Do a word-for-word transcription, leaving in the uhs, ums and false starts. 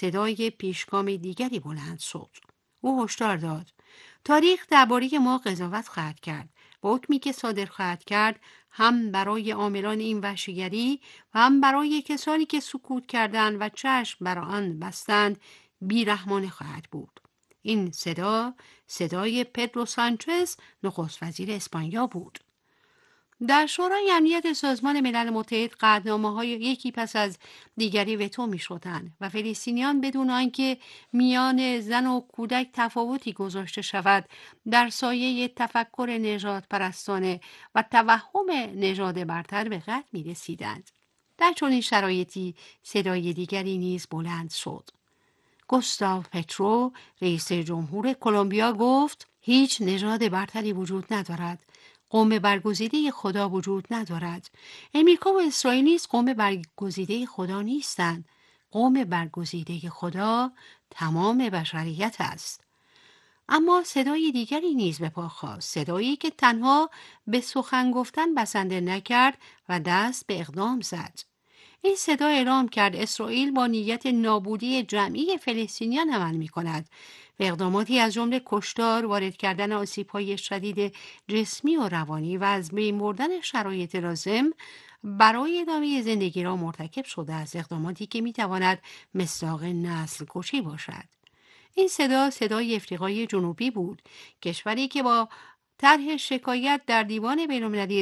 صدای پیشگام دیگری بلند شد. او هشدار داد: تاریخ درباره ما قضاوت خواهد کرد و حکمی که صادر خواهد کرد هم برای عاملان این وحشیگری و هم برای کسانی که سکوت کردند و چشم بر آن بستند بیرحمانه خواهد بود. این صدا صدای پدرو سانچز، نخست وزیر اسپانیا بود. در شورای امنیت سازمان ملل متحد قطعنامه‌های یکی پس از دیگری وتو می‌شدند و فلسطینیان بدون آنکه میان زن و کودک تفاوتی گذاشته شود در سایه تفکر نژاد پرستانه و توهم نژاد برتر به قتل می‌رسیدند. در چنین شرایطی صدای دیگری نیز بلند شد. گوستاو پترو، رئیس جمهور کلمبیا، گفت: هیچ نژاد برتری وجود ندارد. قوم برگزیده خدا وجود ندارد. امریکا و اسرائیل نیز قوم برگزیده خدا نیستند. قوم برگزیده خدا تمام بشریت است. اما صدای دیگری نیز به پا خاست، صدایی که تنها به سخن گفتن بسنده نکرد و دست به اقدام زد. این صدا اعلام کرد اسرائیل با نیت نابودی جمعی فلسطینیان عمل می کند و اقداماتی از جمله کشتار، وارد کردن آسیب‌های شدید جسمی و روانی و از بین بردن شرایط لازم برای ادامه زندگی را مرتکب شده است، اقداماتی که می تواند مصداق نسل کشی باشد. این صدا صدای افریقای جنوبی بود، کشوری که با طرح شکایت در دیوان بین‌المللی